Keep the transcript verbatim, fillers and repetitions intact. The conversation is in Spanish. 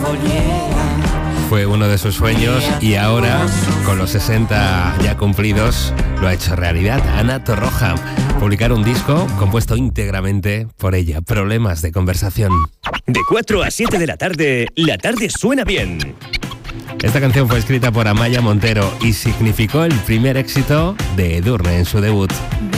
Fue uno de sus sueños y ahora, con los sesenta ya cumplidos, lo ha hecho realidad. Ana Torroja, publicar un disco compuesto íntegramente por ella. Problemas de conversación. De cuatro a siete de la tarde, la tarde suena bien. Esta canción fue escrita por Amaya Montero y significó el primer éxito de Edurne en su debut.